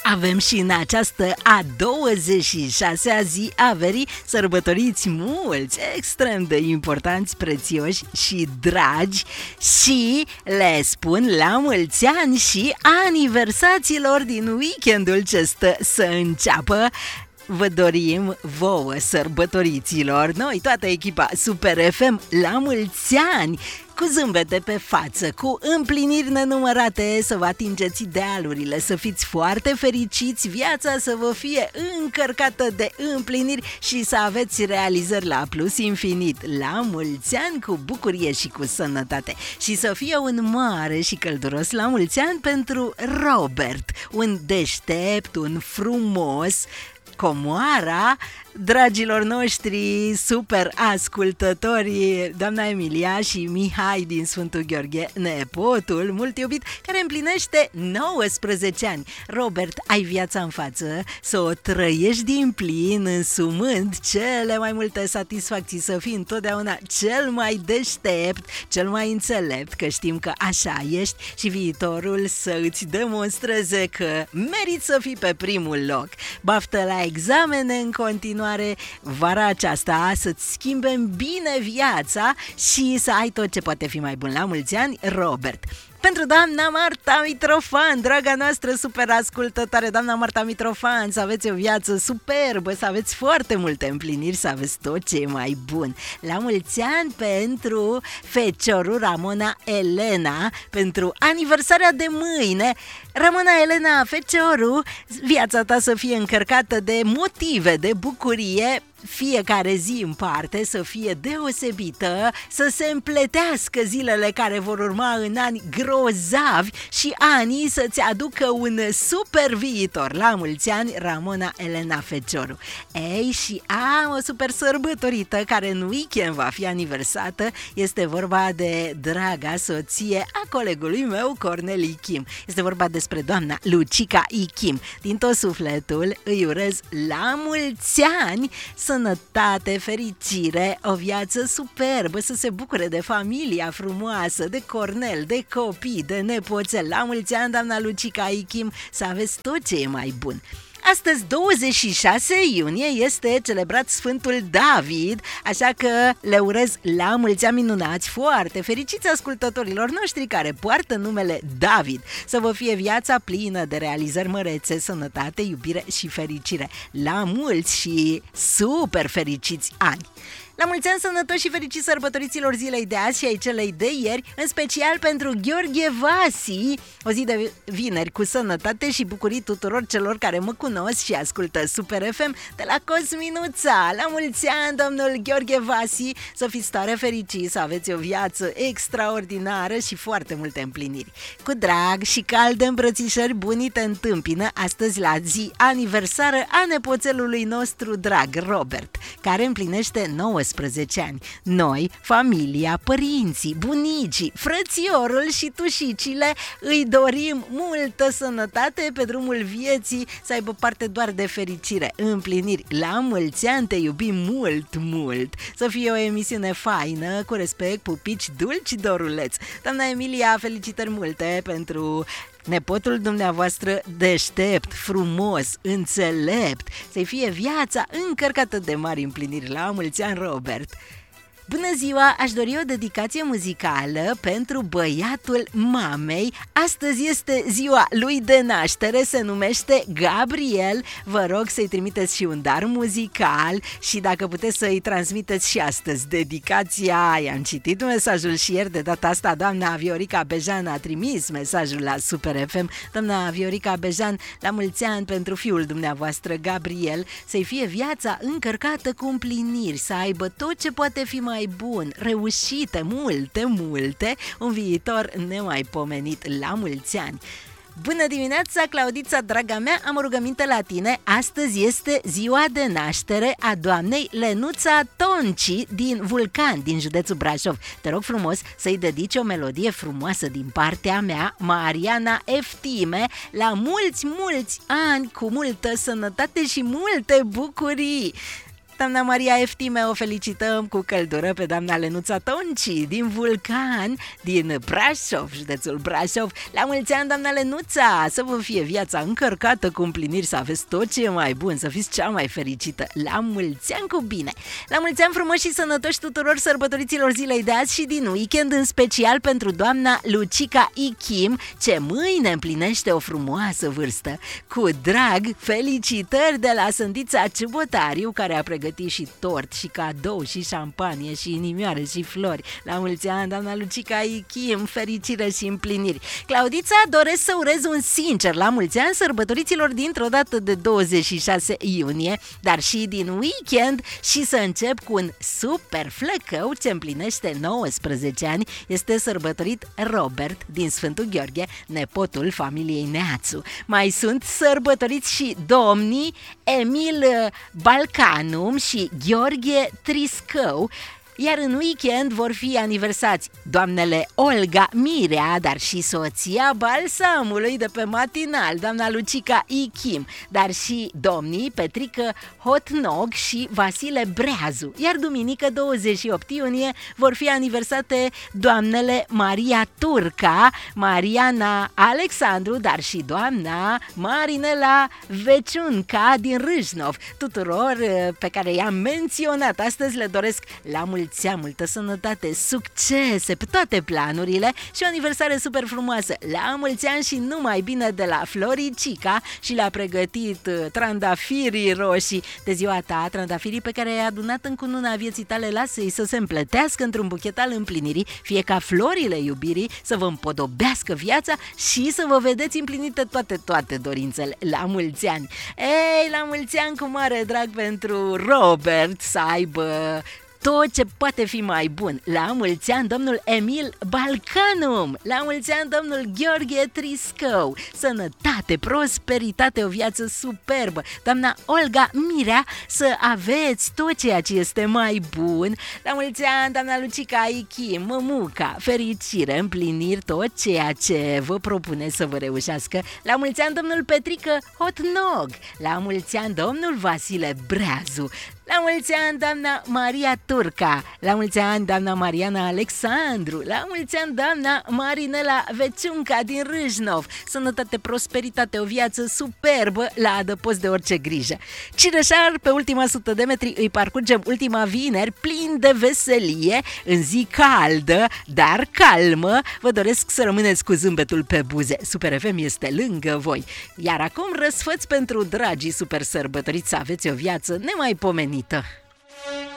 Avem și în această a 26-a zi a verii sărbătoriți mulți, extrem de importanți, prețioși și dragi și le spun la mulți ani și aniversaților din weekendul ce stă să înceapă. Vă dorim vouă, sărbătoriților, noi, toată echipa Super FM, la mulți ani! Cu zâmbete pe față, cu împliniri nenumărate, să vă atingeți idealurile, să fiți foarte fericiți, viața să vă fie încărcată de împliniri și să aveți realizări la plus infinit. La mulți ani, cu bucurie și cu sănătate. Și să fie un mare și călduros la mulți ani pentru Robert, un deștept, un frumos, comoara dragilor noștri super ascultători, doamna Emilia și Mihai din Sfântul Gheorghe, nepotul mult iubit, care împlinește 19 ani. Robert, ai viața în față, să o trăiești din plin, însumând cele mai multe satisfacții, să fii întotdeauna cel mai deștept, cel mai înțelept, că știm că așa ești, și viitorul să îți demonstreze că meriți să fii pe primul loc. Baftă la examene în continuare, vara aceasta să-ți schimbe bine viața și să ai tot ce poate fi mai bun. La mulți ani, Robert! Pentru doamna Marta Mitrofan, draga noastră super ascultătoare, doamna Marta Mitrofan, să aveți o viață superbă, să aveți foarte multe împliniri, să aveți tot ce e mai bun. La mulți ani pentru feciorul Ramona Elena, pentru aniversarea de mâine. Ramona Elena, feciorul, viața ta să fie încărcată de motive, de bucurie, fiecare zi în parte să fie deosebită, să se împletească zilele care vor urma în ani grozavi și anii să-ți aducă un super viitor. La mulți ani, Ramona Elena Fecioru. Ei, și am o super sărbătorită care în weekend va fi aniversată. Este vorba de draga soție a colegului meu, Cornel Ichim. Este vorba despre doamna Lucica Ichim. Din tot sufletul îi urez la mulți ani sănătate, fericire, o viață superbă, să se bucure de familia frumoasă, de Cornel, de copii, de nepoțel. La mulți ani, doamna Lucica Ichim, să aveți tot ce e mai bun. Astăzi, 26 iunie, este celebrat Sfântul David, așa că le urez la mulți ani minunați, foarte fericiți ascultătorilor noștri care poartă numele David. Să vă fie viața plină de realizări mărețe, sănătate, iubire și fericire. La mulți și super fericiți ani! La mulți ani sănătoși și fericiți sărbătoriților zilei de azi și ai celei de ieri, în special pentru Gheorghe Vasi, o zi de vineri cu sănătate și bucurii tuturor celor care mă cunosc și ascultă Super FM de la Cosminuța. La mulți ani, domnul Gheorghe Vasi, să fiți tare fericiți, să aveți o viață extraordinară și foarte multe împliniri. Cu drag și calde îmbrățișări, bunii te întâmpină astăzi la zi aniversară a nepoțelului nostru drag, Robert, care împlinește 19 ani. Noi, familia, părinții, bunicii, frățiorul și tușicile îi dorim multă sănătate pe drumul vieții, să aibă parte doar de fericire, împliniri. La mulți ani, te iubim mult, mult. Să fie o emisiune faină, cu respect, pupici dulci, doruleț. Doamna Emilia, felicitări multe pentru nepotul dumneavoastră deștept, frumos, înțelept, să-i fie viața încărcată de mari împliniri. La mulți ani, Robert! Bună ziua! Aș dori o dedicație muzicală pentru băiatul mamei. Astăzi este ziua lui de naștere, se numește Gabriel. Vă rog să-i trimiteți și un dar muzical și dacă puteți să-i transmiteți și astăzi dedicația. I-am citit mesajul și ieri, de data asta doamna Viorica Bejan a trimis mesajul la Super FM. Doamna Viorica Bejan, la mulți ani pentru fiul dumneavoastră Gabriel, să-i fie viața încărcată cu împliniri, să aibă tot ce poate fi mai bun, reușite, multe, un viitor nemaipomenit. La mulți ani! Bună dimineața, Claudița, draga mea, am o rugăminte la tine. Astăzi este ziua de naștere a doamnei Lenuța Tonci din Vulcan, din județul Brașov. Te rog frumos să-i dedici o melodie frumoasă din partea mea, Mariana Eftime, la mulți ani, cu multă sănătate și multe bucurii. Doamna Maria Eftime o felicităm cu căldură pe doamna Lenuța Tonci din Vulcan, din Brașov, județul Brașov. La mulți ani, doamna Lenuța, să vă fie viața încărcată cu împliniri, să aveți tot ce e mai bun, să fiți cea mai fericită. La mulți ani cu bine! La mulți ani frumoși și sănătoși tuturor sărbătoriților zilei de azi și din weekend, în special pentru doamna Lucica Ichim, ce mâine împlinește o frumoasă vârstă. Cu drag, felicitări de la Sândița Ciubotariu, care a pregătit și tort, și cadou, și șampanie, și inimioare, și flori. La mulți ani, doamna Lucica Ichim, fericire și împliniri. Claudița, doresc să urez un sincer la mulți ani sărbătoriților dintr-o dată de 26 iunie, dar și din weekend, și să încep cu un super flăcău ce împlinește 19 ani. Este sărbătorit Robert din Sfântul Gheorghe, nepotul familiei Neațu. Mai sunt sărbătoriți și domnii Emil Balcanum și Gheorghe Triscău, iar în weekend vor fi aniversați doamnele Olga Mirea, dar și soția Balsamului de pe matinal, doamna Lucica Ichim, dar și domnii Petrică Hotnog și Vasile Breazu. Iar duminică 28 iunie vor fi aniversate doamnele Maria Turca, Mariana Alexandru, dar și doamna Marinela Veciunca din Râșnov. Tuturor pe care i-am menționat astăzi le doresc la mulți ani, multă sănătate, succese pe toate planurile și o aniversare super frumoasă. La mulți ani și numai bine de la Floricica, și le-a pregătit trandafirii roșii de ziua ta, trandafirii pe care ai adunat în cununa vieții tale. Lasă-i să se împletească într-un buchet al împlinirii, fie ca florile iubirii să vă împodobească viața și să vă vedeți împlinite toate dorințele. La mulți ani! Ei, la mulți ani cu mare drag pentru Robert, să aibă tot ce poate fi mai bun. La mulți ani, domnul Emil Balcanum. La mulți ani, domnul Gheorghe Triscău. Sănătate, prosperitate, o viață superbă. Doamna Olga Mirea, să aveți tot ceea ce este mai bun. La mulți ani, doamna Lucica Ichim, mămuca, fericire, împliniri, tot ceea ce vă propune să vă reușească. La mulți ani, domnul Petrică Hotnog. La mulți ani, domnul Vasile Breazu. La mulți ani, doamna Maria Turca. La mulți ani, doamna Mariana Alexandru. La mulți ani, doamna Marinela Veciunca din Râșnov. Sănătate, prosperitate, o viață superbă la adăpost de orice grijă. Cireșar, pe ultima 100 de metri îi parcurgem ultima vineri, plin de veselie, în zi caldă, dar calmă. Vă doresc să rămâneți cu zâmbetul pe buze. Super FM este lângă voi. Iar acum răsfăți pentru dragii super sărbătoriți, să aveți o viață nemaipomenită.